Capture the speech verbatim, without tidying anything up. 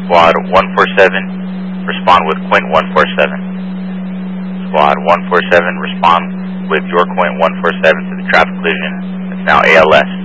Squad one four seven, respond with Quint one four seven. Squad one four seven, respond with your Quint one four seven to the traffic collision. It's now A L S.